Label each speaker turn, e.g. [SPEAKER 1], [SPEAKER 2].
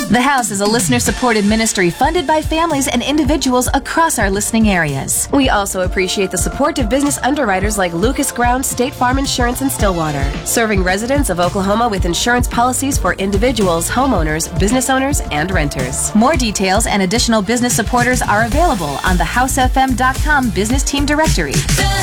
[SPEAKER 1] The House is a listener-supported ministry funded by families and individuals across our listening areas. We also appreciate the support of business underwriters like Lucas Ground State Farm Insurance in Stillwater, serving residents of Oklahoma with insurance policies for individuals, homeowners, business owners, and renters. More details and additional business supporters are available on the HouseFM.com business team directory.